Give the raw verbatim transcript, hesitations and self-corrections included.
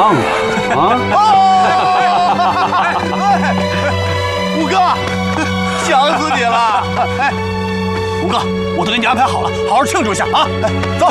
忘了啊！ 五哥，想死你了！哎，五哥，我都给你安排好了，好好庆祝一下啊！走。